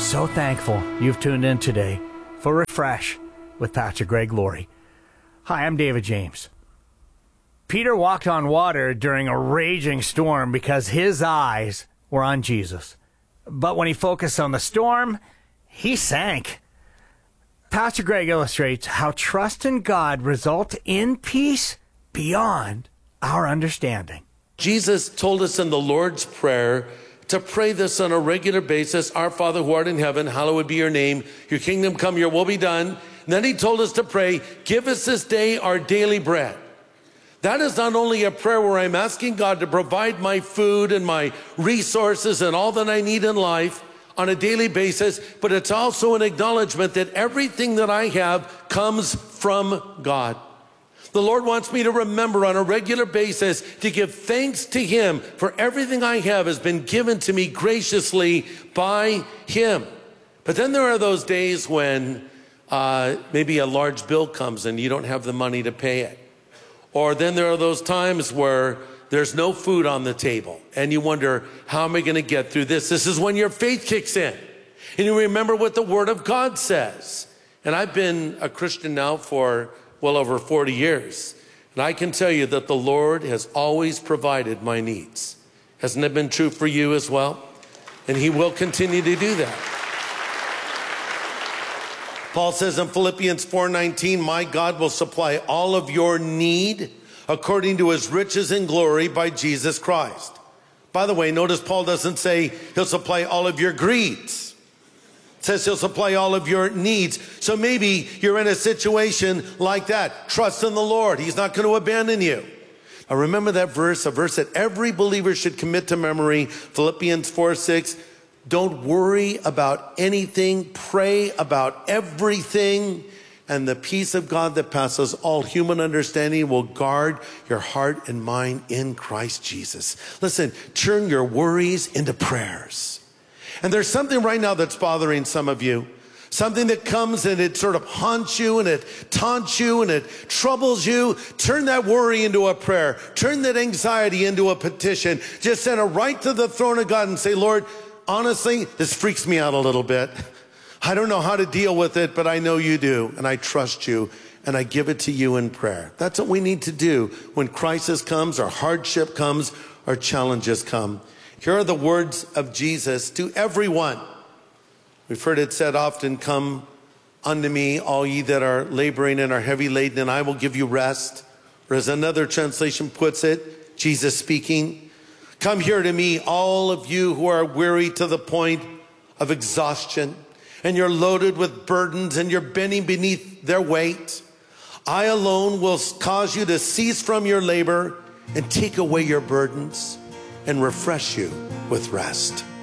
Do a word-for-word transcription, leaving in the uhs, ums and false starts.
So thankful you've tuned in today for Refresh with Pastor Greg Laurie. Hi, I'm David James. Peter walked on water during a raging storm because his eyes were on Jesus. But when he focused on the storm, he sank. Pastor Greg illustrates how trust in God results in peace beyond our understanding. Jesus told us in the Lord's Prayer to pray this on a regular basis. Our Father who art in heaven, hallowed be your name. Your kingdom come, your will be done. And then he told us to pray, give us this day our daily bread. That is not only a prayer where I'm asking God to provide my food and my resources and all that I need in life on a daily basis, but it's also an acknowledgement that everything that I have comes from God. The Lord wants me to remember on a regular basis to give thanks to him for everything I have has been given to me graciously by him. But then there are those days when uh, maybe a large bill comes and you don't have the money to pay it. Or then there are those times where there's no food on the table and you wonder, how am I going to get through this? This is when your faith kicks in and you remember what the Word of God says. And I've been a Christian now for well over forty years. And I can tell you that the Lord has always provided my needs. Hasn't that been true for you as well? And he will continue to do that. Paul says in Philippians four nineteen, my God will supply all of your need according to his riches and glory by Jesus Christ. By the way, notice Paul doesn't say he'll supply all of your greeds. It says he'll supply all of your needs. So maybe you're in a situation like that. Trust in the Lord. He's not going to abandon you. Now remember that verse, a verse that every believer should commit to memory, Philippians four six. Don't worry about anything. Pray about everything. And the peace of God that passes all human understanding will guard your heart and mind in Christ Jesus. Listen, turn your worries into prayers. And there's something right now that's bothering some of you. Something that comes and it sort of haunts you and it taunts you and it troubles you. Turn that worry into a prayer. Turn that anxiety into a petition. Just send it right to the throne of God and say, Lord, honestly, this freaks me out a little bit. I don't know how to deal with it, but I know you do. And I trust you. And I give it to you in prayer. That's what we need to do when crisis comes or hardship comes or challenges come. Here are the words of Jesus to everyone. We've heard it said often, come unto me, all ye that are laboring and are heavy laden, and I will give you rest. Or as another translation puts it, Jesus speaking, come here to me, all of you who are weary to the point of exhaustion, and you're loaded with burdens and you're bending beneath their weight. I alone will cause you to cease from your labor and take away your burdens and refresh you with rest.